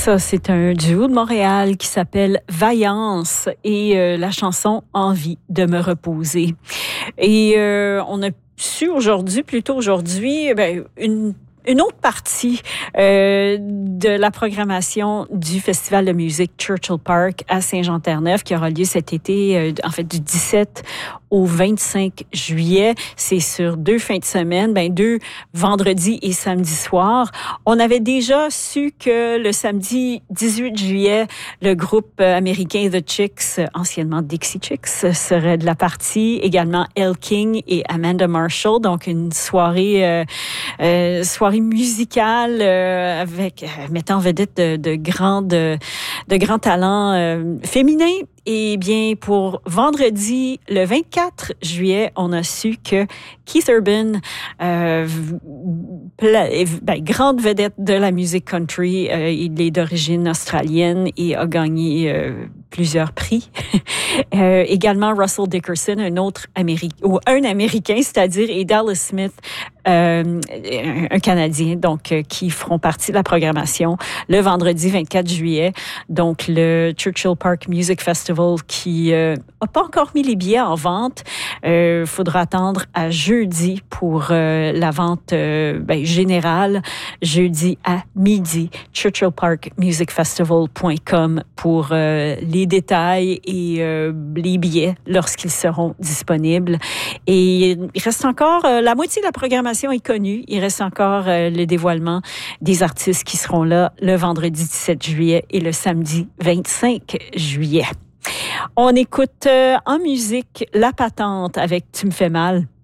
Ça, c'est un duo de Montréal qui s'appelle Vaillance et la chanson Envie de me reposer. Et on a su plus tôt aujourd'hui, une autre partie de la programmation du Festival de musique Churchill Park à Saint-Jean-Terre-Neuve qui aura lieu cet été, du 17 au 25 juillet. C'est sur 2 fins de semaine, 2 vendredis et samedi soir. On avait déjà su que le samedi 18 juillet, le groupe américain The Chicks, anciennement Dixie Chicks, serait de la partie. Également Elle King et Amanda Marshall. Donc, une soirée musicale mettant en vedette de grands talents féminins. Et bien, pour vendredi, le 24 juillet, on a su que Keith Urban, grande vedette de la musique country, il est d'origine australienne et a gagné plusieurs prix. Également Russell Dickerson, un Américain, c'est-à-dire, et Dallas Smith, un Canadien, donc qui feront partie de la programmation le vendredi 24 juillet. Donc, le Churchill Park Music Festival qui n'a pas encore mis les billets en vente. Faudra attendre à jeudi pour la vente générale. Jeudi à midi, churchillparkmusicfestival.com pour les détails et les billets lorsqu'ils seront disponibles. Et il reste encore, la moitié de la programmation est connue. Il reste encore le dévoilement des artistes qui seront là le vendredi 17 juillet et le samedi 25 juillet. On écoute en musique La Patente avec Tu me fais mal.